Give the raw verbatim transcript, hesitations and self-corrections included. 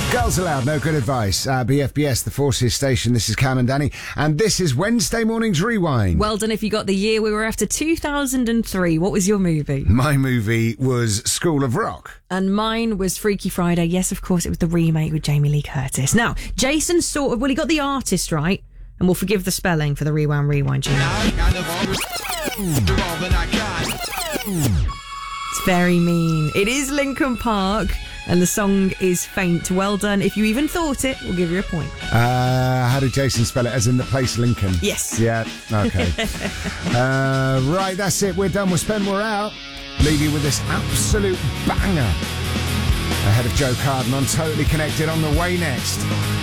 Girls Aloud, no good advice. Uh, B F B S, the Forces Station. This is Cam and Danny, and this is Wednesday Morning's Rewind. Well done if you got the year. We were after two thousand three. What was your movie? My movie was School of Rock. And mine was Freaky Friday. Yes, of course, it was the remake with Jamie Lee Curtis. Now, Jason sort of, well, he got the artist right, and we'll forgive the spelling for the Rewound Rewind. You know? It's very mean. It is Linkin Park, and the song is Faint. Well done. If you even thought it, we'll give you a point. Uh, how did Jason spell it? As in the place Lincoln? Yes. Yeah, okay. uh, right, that's it. We're done. We're spent. We're out. Leave you with this absolute banger. Ahead of Joe Carden on Totally Connected on the way next.